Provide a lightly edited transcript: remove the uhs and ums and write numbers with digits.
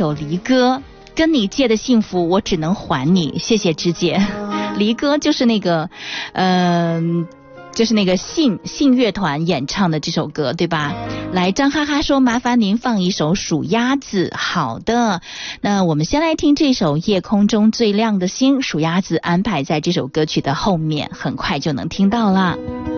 首离歌，跟你借的幸福我只能还你，谢谢芝姐。离歌就是那个就是那个信乐团演唱的这首歌，对吧？来，张哈哈说麻烦您放一首数鸭子。好的，那我们先来听这首夜空中最亮的星，数鸭子安排在这首歌曲的后面，很快就能听到啦。